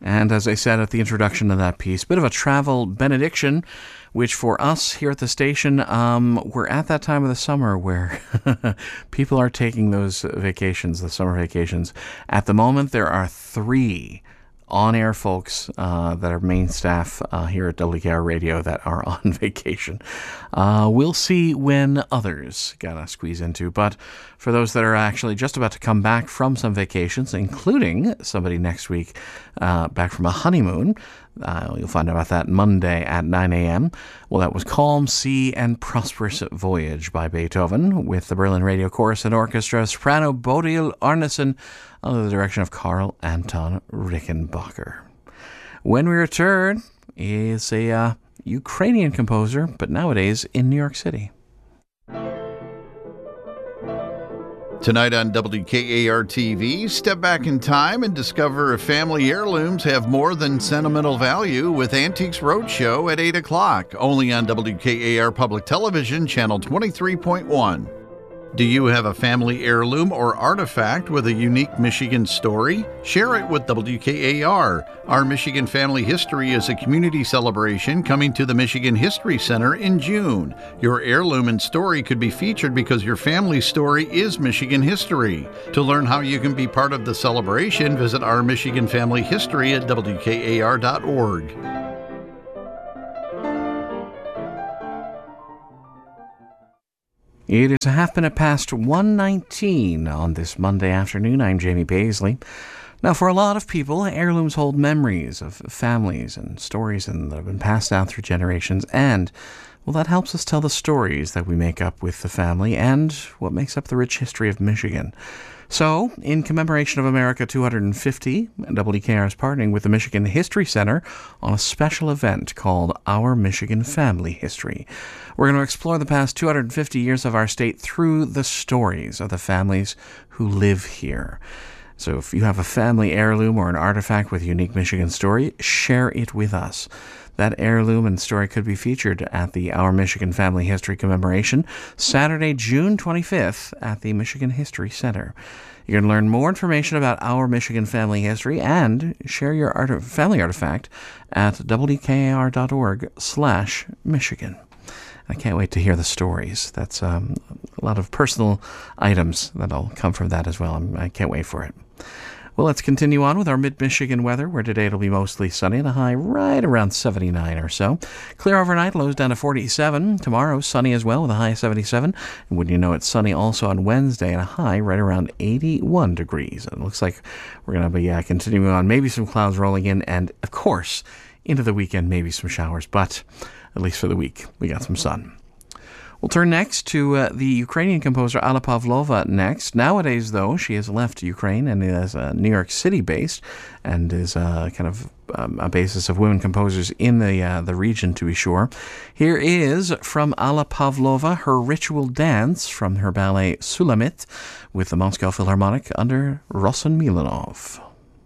And as I said at the introduction of that piece, bit of a travel benediction, which for us here at the station, we're at that time of the summer where people are taking those vacations, the summer vacations. At the moment, there are 3 on-air folks that are main staff here at WKR Radio that are on vacation. We'll see when others gotta squeeze into. But for those that are actually just about to come back from some vacations, including somebody next week back from a honeymoon, you'll find out about that Monday at 9 a.m. Well, that was Calm Sea and Prosperous Voyage by Beethoven with the Berlin Radio Chorus and Orchestra, soprano Bodil Arnesen, under the direction of Karl Anton Rickenbacker. When we return is a Ukrainian composer, but nowadays in New York City. Tonight on WKAR-TV, step back in time and discover if family heirlooms have more than sentimental value with Antiques Roadshow at 8 o'clock, only on WKAR Public Television, Channel 23.1. Do you have a family heirloom or artifact with a unique Michigan story? Share it with WKAR. Our Michigan Family History is a community celebration coming to the Michigan History Center in June. Your heirloom and story could be featured because your family's story is Michigan history. To learn how you can be part of the celebration, visit our Michigan Family History at WKAR.org. It is a half minute past 1:19 on this Monday afternoon. I'm Jamie Paisley. Now, for a lot of people, heirlooms hold memories of families and stories that have been passed down through generations. And, well, that helps us tell the stories that we make up with the family and what makes up the rich history of Michigan. So, in commemoration of America 250, WKR is partnering with the Michigan History Center on a special event called Our Michigan Family History. We're going to explore the past 250 years of our state through the stories of the families who live here. So if you have a family heirloom or an artifact with a unique Michigan story, share it with us. That heirloom and story could be featured at the Our Michigan Family History Commemoration, Saturday, June 25th at the Michigan History Center. You can learn more information about Our Michigan Family History and share your family artifact at WKAR.org/Michigan. I can't wait to hear the stories. That's a lot of personal items that'll come from that as well. I can't wait for it. Well, let's continue on with our mid-Michigan weather, where today it'll be mostly sunny and a high right around 79 or so. Clear overnight, lows down to 47. Tomorrow, sunny as well with a high of 77. And wouldn't you know, it's sunny also on Wednesday and a high right around 81 degrees. And it looks like we're going to be continuing on, maybe some clouds rolling in, and of course, into the weekend, maybe some showers. But at least for the week, we got some sun. We'll turn next to the Ukrainian composer Alla Pavlova next. Nowadays, though, she has left Ukraine and is New York City based and is kind of a basis of women composers in the region, to be sure. Here is from Alla Pavlova, her ritual dance from her ballet Sulamit with the Moscow Philharmonic under Rossen Milanov.